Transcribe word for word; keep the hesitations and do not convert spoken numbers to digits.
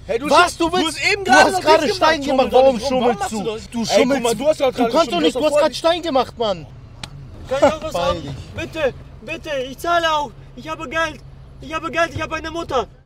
Hey, du Was, du du willst? hast eben Du gerade hast noch gerade nicht Stein gemacht. gemacht, warum Warum schummelst machst du? das? Du Ey, schummelst. guck mal, du hast doch Du gerade kannst doch nicht, geschummelt, du hast das gerade Stein gemacht, Mann. Kann ich auch was Beeil haben? dich. Bitte, bitte, ich zahle auch. Ich habe Geld. Ich habe Geld, ich habe eine Mutter.